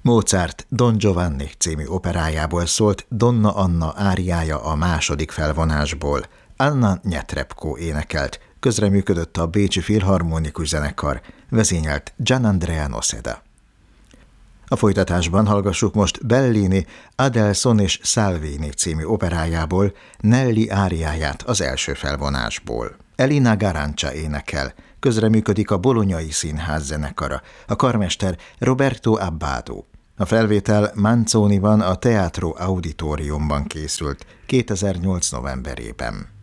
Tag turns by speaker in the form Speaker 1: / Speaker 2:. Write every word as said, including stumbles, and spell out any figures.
Speaker 1: Mozart Don Giovanni című operájából szólt Donna Anna áriája a második felvonásból. Anna Netrebko énekelt, közreműködött a Bécsi Filharmonikus Zenekar, vezényelt Gianandrea Noceda. A folytatásban hallgassuk most Bellini Adelson és Salvini című operájából Nelli áriáját az első felvonásból. Elina Garancia énekel, közreműködik a Bolognai Színház zenekara, a karmester Roberto Abbado. A felvétel Manzoniban a Teatro Auditoriumban készült kétezer-nyolc novemberében.